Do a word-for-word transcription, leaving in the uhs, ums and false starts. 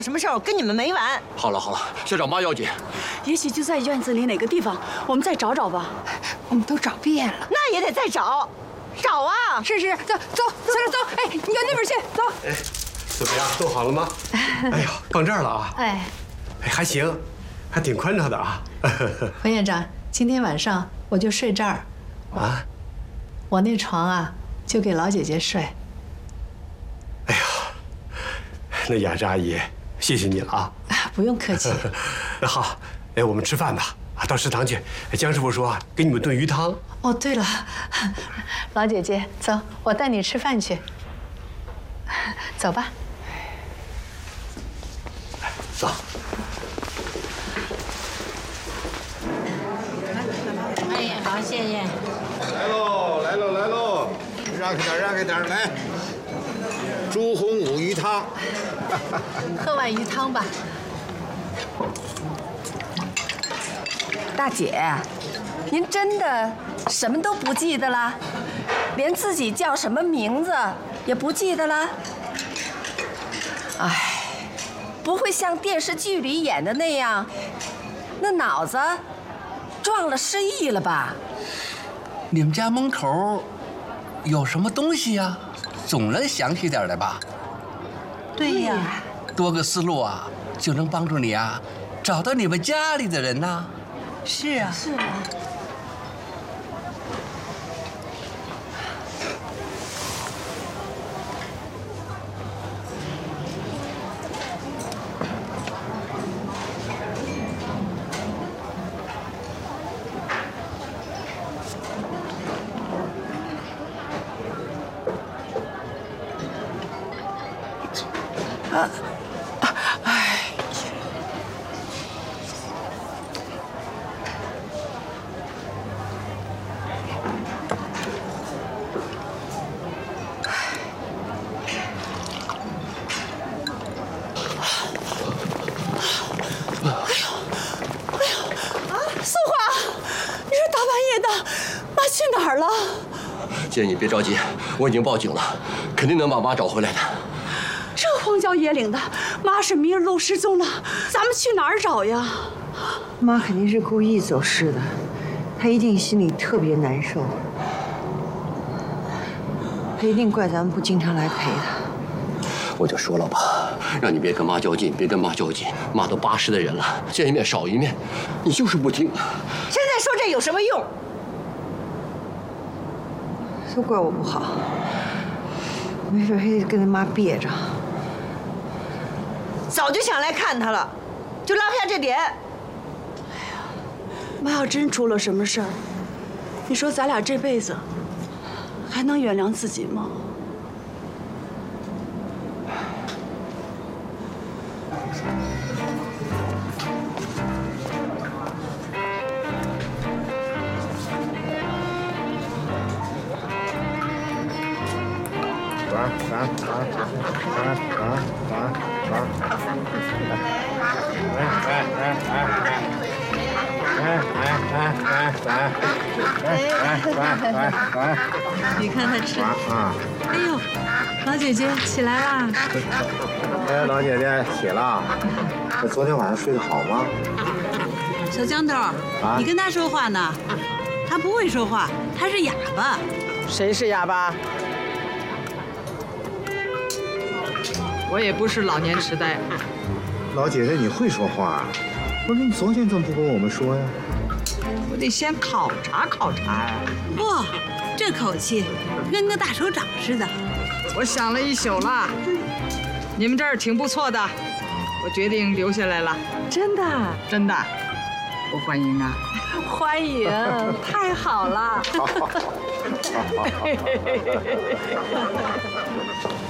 什么事儿，我跟你们没完。 好了好了，先找妈要紧。 也许就在院子里哪个地方，我们再找找吧。 我们都找遍了， 那也得再找，找啊！ 是是，走走，小冉走，哎，你到那边去，走。 哎，怎么样，做好了吗？哎呀，放这儿了啊。 哎， 哎，还行，还挺宽敞的啊。 冯院长，今天晚上我就睡这儿。 啊？ 我那床啊，就给老姐姐睡。 哎呀，那雅芝阿姨，谢谢你了啊！ 不用客气。 那好，哎，我们吃饭吧。啊，到食堂去。江师傅说给你们炖鱼汤。 哦，对了，老姐姐，走，我带你吃饭去。走吧。 走。 哎呀，好，谢谢。 来喽，来喽，来喽！让开点，让开点，来。朱红武鱼汤。 喝碗鱼汤吧。 大姐，您真的什么都不记得了，连自己叫什么名字也不记得了？哎，不会像电视剧里演的那样，那脑子撞了失忆了吧？ 你们家门口有什么东西呀？总能想起点来吧？ 对呀， 多个思路啊，就能帮助你啊，找到你们家里的人呐。 是啊， 是啊。啊，哎。 妈去哪儿了？ 姐，你别着急，我已经报警了，肯定能把妈找回来的。 这荒郊野岭的，妈是迷了路失踪了，咱们去哪儿找呀？ 妈肯定是故意走失的，她一定心里特别难受，她一定怪咱们不经常来陪她。 我就说了吧，让你别跟妈较劲，别跟妈较劲。妈都八十的人了，见一面少一面，你就是不听。 现在说这有什么用？都怪我不好，没事非得跟他妈憋着。早就想来看他了，就落下这点。哎呀，妈要真出了什么事儿，你说咱俩这辈子还能原谅自己吗？ 早安，早安，早安，早安，早安，早安，早安，来，来，来，来，来。来来来来来，来来来来， 你看他吃啊！ 哎呦，老姐姐起来啦！ 哎，老姐姐起了。那昨天晚上睡得好吗？ 小江头，啊、你跟他说话呢，他不会说话，他是哑巴。 谁是哑巴？ 我也不是老年痴呆。 老姐姐，你会说话？不是，你昨天怎么不跟我们说呀？ 我得先考察考察呀。 哇，这口气跟个大首长似的。 我想了一宿了，你们这儿挺不错的，我决定留下来了。 真的？ 真的，我欢迎啊！ 欢迎，太好了。